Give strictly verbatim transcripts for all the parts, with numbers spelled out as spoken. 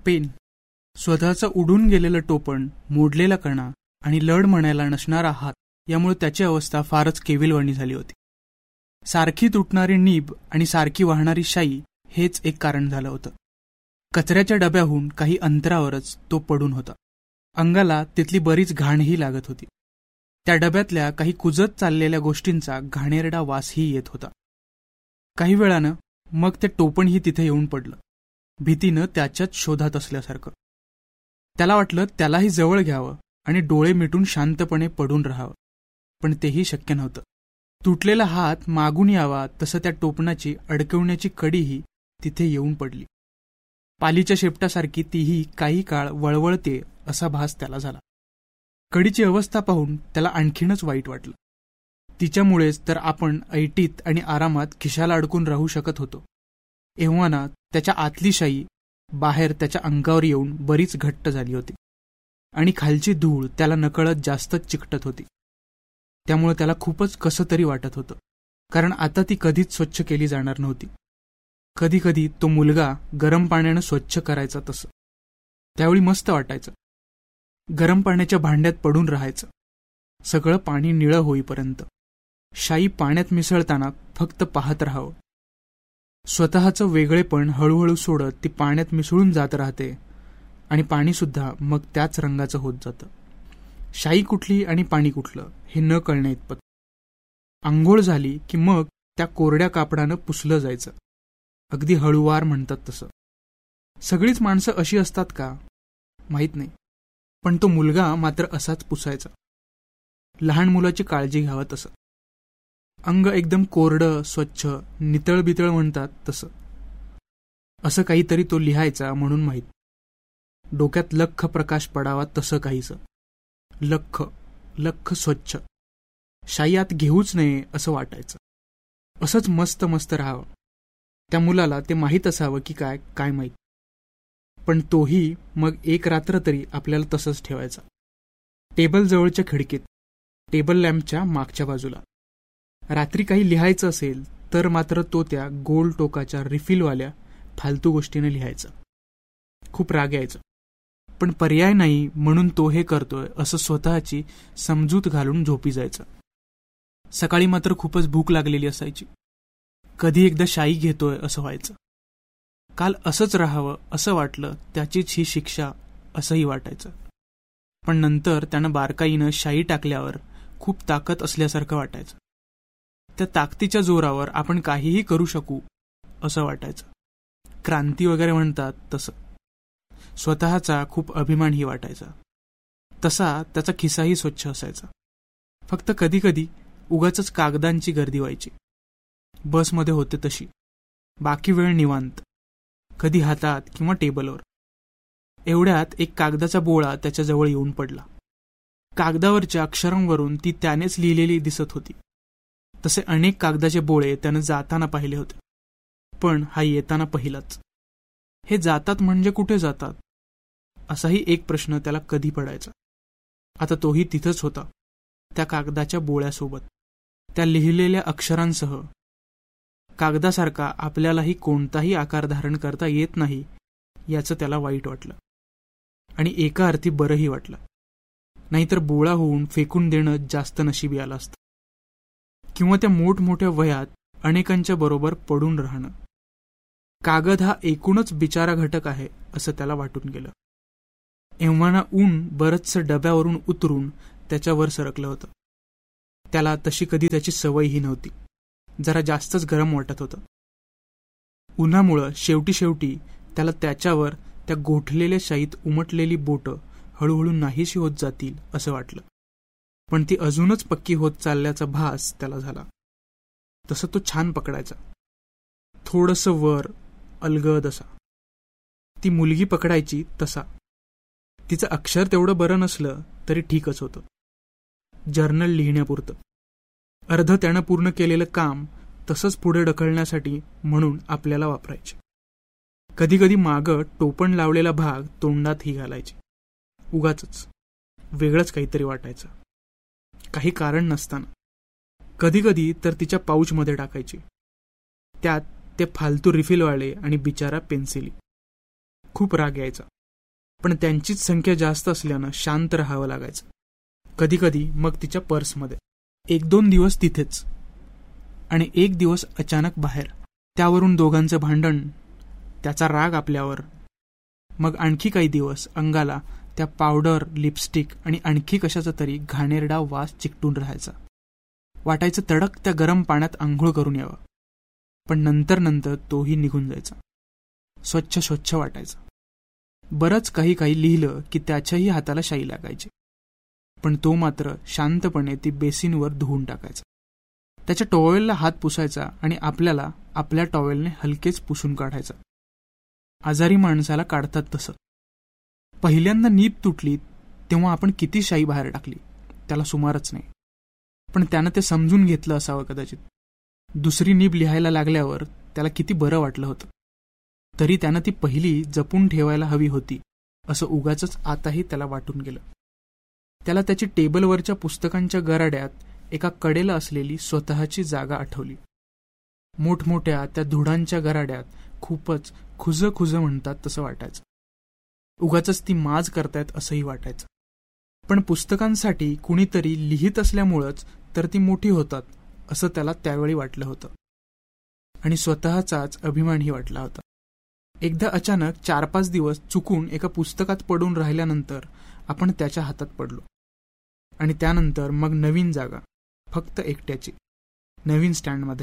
Pen. स्वतःचं उडून गेलेलं टोपण, मोडलेला कणा आणि लढ म्हणायला नसणारा हात यामुळे त्याची अवस्था फारच केविलवाणी झाली होती. सारखी तुटणारी नीब आणि सारखी वाहणारी शाई हेच एक कारण झालं होतं. कचऱ्याच्या डब्याहून काही अंतरावरच तो पडून होता. अंगाला तिथली बरीच घाणही लागत होती. त्या डब्यातल्या काही कुजत चाललेल्या गोष्टींचा घाणेरडा वासही येत होता. काही वेळानं मग ते टोपणही तिथे येऊन पडलं, भीतीनं त्याच्याच शोधात असल्यासारखं. त्याला वाटलं त्यालाही जवळ घ्यावं आणि डोळे मिटून शांतपणे पडून राहावं, पण तेही शक्य नव्हतं. तुटलेला हात मागून यावा तसं त्या टोपणाची अडकवण्याची कडीही तिथे येऊन पडली. पालीच्या शेपटासारखी तीही काही काळ वळवळते असा भास त्याला झाला. कडीची अवस्था पाहून त्याला आणखीनच वाईट वाटलं. तिच्यामुळेच तर आपण ऐटीत आणि आरामात खिशाला अडकून राहू शकत होतो. एव्हाना त्याच्या आतली शाई बाहेर त्याच्या अंगावर येऊन बरीच घट्ट झाली होती आणि खालची धूळ त्याला नकळत जास्तच चिकटत होती. त्यामुळे त्याला खूपच कसं तरी वाटत होतं, कारण आता ती कधीच स्वच्छ केली जाणार नव्हती. कधी कधी तो मुलगा गरम पाण्यानं स्वच्छ करायचा तसं. त्यावेळी मस्त वाटायचं. गरम पाण्याच्या भांड्यात पडून राहायचं, सगळं पाणी निळं होईपर्यंत. शाई पाण्यात मिसळताना फक्त पाहत राहावं. स्वतःचं वेगळेपण हळूहळू सोडत ती पाण्यात मिसळून जात राहते आणि पाणीसुद्धा मग त्याच रंगाचं होत जातं. शाई कुठली आणि पाणी कुठलं हे न कळण्या इतपत. आंघोळ झाली की मग त्या कोरड्या कापडानं पुसलं जायचं, अगदी हळूवार म्हणतात तसं. सगळीच माणसं अशी असतात का माहीत नाही, पण तो मुलगा मात्र असाच पुसायचा, लहान मुलाची काळजी घ्यावं तसं. अंग एकदम कोरडं स्वच्छ नितळ बितळ म्हणतात तसं. असं काहीतरी तो लिहायचा म्हणून माहीत. डोक्यात लख्ख प्रकाश पडावा तसं काहीसं. लख्ख लख्ख स्वच्छ. शाई आत घेऊच नये असं वाटायचं. असंच मस्त मस्त राहावं. त्या मुलाला ते माहीत असावं की काय काय माहीत, पण तोही मग एक रात्र तरी आपल्याला तसंच ठेवायचा. टेबल जवळच्या खिडकीत, टेबल लॅम्पच्या मागच्या बाजूला. रात्री काही लिहायचं असेल तर मात्र तो त्या गोल टोकाच्या रिफिलवाल्या फालतू गोष्टीने लिहायचा. खूप राग यायचा, पण पर्याय नाही म्हणून तो हे करतोय असं स्वतःची समजूत घालून झोपी जायचं. सकाळी मात्र खूपच भूक लागलेली असायची. कधी एकदा शाई घेतोय असं व्हायचं. काल असंच राहावं असं वाटलं, त्याचीच ही शिक्षा असंही वाटायचं. पण नंतर त्यानं बारकाईनं शाई टाकल्यावर खूप ताकद असल्यासारखं वाटायचं. त्या ताकदीच्या जोरावर आपण काहीही करू शकू असं वाटायचं. क्रांती वगैरे म्हणतात तसं. स्वतःचा खूप अभिमानही वाटायचा. तसा त्याचा खिसाही स्वच्छ असायचा. फक्त कधी कधी उगाचच कागदांची गर्दी व्हायची. बसमध्ये होते तशी. बाकी वेळ निवांत, कधी हातात किंवा टेबलवर. एवढ्यात एक कागदाचा बोळा त्याच्याजवळ येऊन पडला. कागदावरच्या अक्षरांवरून ती त्यानेच लिहिलेली दिसत होती. तसे अनेक कागदाचे बोळे त्यानं जाताना पाहिले होते, पण हा येताना पहिलाच. हे जातात म्हणजे कुठे जातात असाही एक प्रश्न त्याला कधी पडायचा. आता तोही तिथंच होता, त्या कागदाच्या बोळ्यासोबत, त्या लिहिलेल्या अक्षरांसह. कागदासारखा आपल्यालाही कोणताही आकार धारण करता येत नाही याचं त्याला वाईट वाटलं, आणि एका अर्थी बरंही वाटलं. नाहीतर बोळा होऊन फेकून देणं जास्त नशिबी आलं असतं, किंवा त्या मोठमोठ्या वह्यात अनेकांच्या बरोबर पडून राहणं. कागद हा एकूणच बिचारा घटक आहे असं त्याला वाटून गेलं. एव्हाना ऊन बरचसं डब्यावरून उतरून त्याच्यावर सरकलं होतं. त्याला तशी कधी त्याची सवयही नव्हती. जरा जास्तच गरम वाटत होतं. उन्हामुळं शेवटी शेवटी त्याला त्याच्यावर त्या गोठलेल्या शाईत उमटलेली बोटं हळूहळू नाहीशी होत जातील असं वाटलं. पण ती अजूनच पक्की होत चालल्याचा भास त्याला झाला. तसं तो छान पकडायचा, थोडंसं वर अलगद असा. ती मुलगी पकडायची तसा. तिचं अक्षर तेवढं बरं नसलं तरी ठीकच होतं, जर्नल लिहिण्यापुरतं. अर्ध त्यानं पूर्ण केलेलं काम तसंच पुढे ढकलण्यासाठी म्हणून आपल्याला वापरायचे. कधी कधी मागं टोपण लावलेला भाग तोंडातही घालायचे. उगाचच वेगळंच काहीतरी वाटायचं, काही कारण नसताना. कधी कधी तर तिच्या पाऊचमध्ये टाकायची. त्यात ते फालतू रिफिलवाले आणि बिचारा पेन्सिली. खूप राग यायचा. पण त्यांचीच संख्या जास्त असल्यानं शांत राहावं लागायचं. कधीकधी मग तिच्या पर्समध्ये. एक दोन दिवस तिथेच आणि एक दिवस अचानक बाहेर. त्यावरून दोघांचं भांडण, त्याचा राग आपल्यावर. मग आणखी काही दिवस अंगाला त्या पावडर, लिपस्टिक आणि आणखी कशाचा तरी घाणेरडा वास चिकटून राहायचा. वाटायचं तडक त्या गरम पाण्यात आंघोळ करून यावं. पण नंतर नंतर तोही निघून जायचा. स्वच्छ स्वच्छ वाटायचं. बरंच काही काही लिहिलं की त्याच्याही हाताला शाई लागायची. पण तो मात्र शांतपणे ती बेसिनवर धुवून टाकायचा. त्याच्या टॉवेलला हात पुसायचा आणि आपल्याला आपल्या टॉवेलने हलकेच पुसून काढायचा. आजारी माणसाला काढतात तसं. पहिल्यांदा नीब तुटली तेव्हा आपण किती शाई बाहेर टाकली त्याला सुमारच नाही. पण त्यानं ते समजून घेतलं असावं कदाचित. दुसरी नीब लिहायला लागल्यावर त्याला किती बरं वाटलं होतं. तरी त्यानं ती पहिली जपून ठेवायला हवी होती असं उगाचच आताही त्याला वाटून गेलं. त्याला त्याची टेबलवरच्या पुस्तकांच्या गराड्यात एका कडेला असलेली स्वतःची जागा आठवली. मोठमोठ्या त्या धुडांच्या गराड्यात खूपच खुज खुज म्हणतात तसं वाटायचं. उगाचच ती माज करतायत असंही वाटायचं. पण पुस्तकांसाठी कुणीतरी लिहित असल्यामुळंच तर ती मोठी होतात असं त्याला त्यावेळी वाटलं होतं. आणि स्वतःचाच अभिमानही वाटला होता. एकदा अचानक चार पाच दिवस चुकून एका पुस्तकात पडून राहिल्यानंतर आपण त्याच्या हातात पडलो. आणि त्यानंतर मग नवीन जागा, फक्त एकट्याची, नवीन स्टँडमध्ये.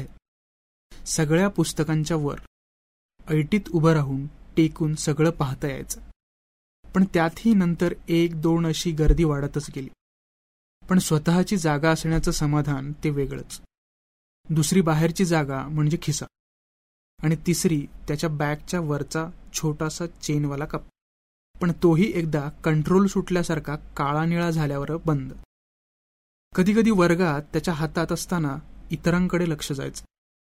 सगळ्या पुस्तकांच्या वर ऐटीत उभं राहून टेकून सगळं पाहता यायचं. पण त्यातही नंतर एक दोन अशी गर्दी वाढतच गेली. पण स्वतःची जागा असण्याचं समाधान ते वेगळंच. दुसरी बाहेरची जागा म्हणजे खिसा. आणि तिसरी त्याच्या बॅगच्या वरचा छोटासा चेनवाला कप. पण तोही एकदा कंट्रोल सुटल्यासारखा काळा निळा झाल्यावर बंद. कधीकधी वर्गात त्याच्या हातात असताना इतरांकडे लक्ष जायचं.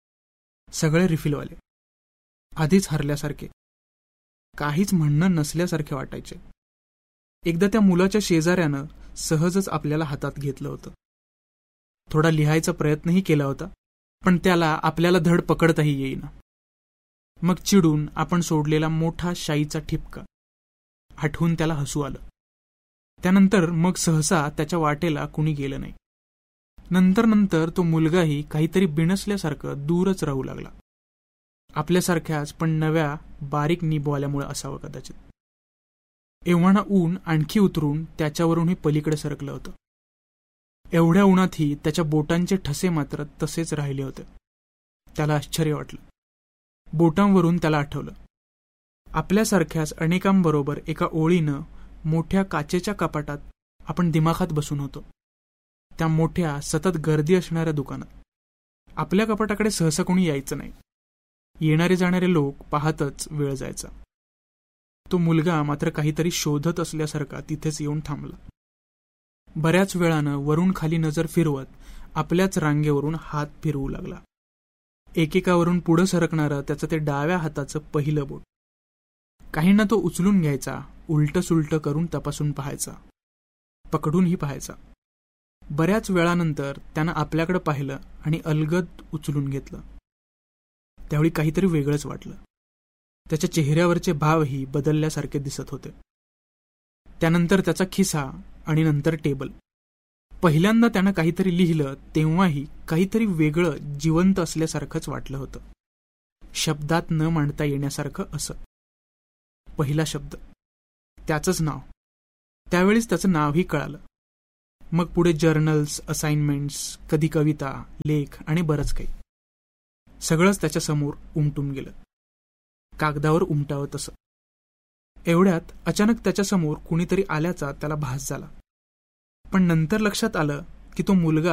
सगळे रिफिलवाले, आधीच हरल्यासारखे, काहीच म्हणणं नसल्यासारखे वाटायचे. एकदा त्या मुलाच्या शेजाऱ्यानं सहजच आपल्याला हातात घेतलं होतं. थोडा लिहायचा प्रयत्नही केला होता, पण त्याला आपल्याला धड पकडताही येईना. मग चिडून आपण सोडलेला मोठा शाईचा ठिपका आठवून त्याला हसू आलं. त्यानंतर मग सहसा त्याच्या वाटेला कुणी गेलं नाही. नंतर नंतर तो मुलगाही काहीतरी बिनसल्यासारखं दूरच राहू लागला. आपल्यासारख्याच पण नव्या बारीक निबवाल्यामुळे असावं कदाचित. एव्हाना ऊन आणखी उतरून त्याच्यावरूनही पलीकडे सरकलं होतं. एवढ्या उन्हातही त्याच्या बोटांचे ठसे मात्र तसेच राहिले होते. त्याला आश्चर्य वाटलं. बोटांवरून त्याला आठवलं, आपल्यासारख्याच अनेकांबरोबर एका ओळीनं मोठ्या काचेच्या कपाटात आपण दिमाखात बसून होतो. त्या मोठ्या सतत गर्दी असणाऱ्या दुकानात. आपल्या कपाटाकडे सहसा कोणी यायचं नाही. येणारे जाणारे लोक पाहतच वेळ जायचा. तो मुलगा मात्र काहीतरी शोधत असल्यासारखा तिथेच येऊन थांबला. बऱ्याच वेळानं वरून खाली नजर फिरवत आपल्याच रांगेवरून हात फिरवू लागला. एकेकावरून पुढं सरकणारं त्याचं ते डाव्या हाताचं पहिलं बोट. काहींना तो उचलून घ्यायचा, उलट सुलट करून तपासून पाहायचा, पकडूनही पाहायचा. बऱ्याच वेळानंतर त्यानं आपल्याकडे पाहिलं आणि अलगद उचलून घेतलं. त्यावेळी काहीतरी वेगळंच वाटलं. त्याच्या चेहऱ्यावरचे भावही बदलल्यासारखे दिसत होते. त्यानंतर त्याचा खिसा आणि नंतर टेबल. पहिल्यांदा त्यानं काहीतरी लिहिलं तेव्हाही काहीतरी वेगळं जिवंत असल्यासारखंच वाटलं होतं. शब्दात न मांडता येण्यासारखं असं. पहिला शब्द, त्याचंच नाव. त्यावेळीच त्याचं नावही कळालं. मग पुढे जर्नल्स, असाइनमेंट्स, कधी कविता, लेख आणि बरंच काही. सगळंच त्याच्या समोर उमटून गेलं, कागदावर उमटावं तसं. एवढ्यात अचानक त्याच्यासमोर कुणीतरी आल्याचा त्याला भास झाला. पण नंतर लक्षात आलं की तो मुलगा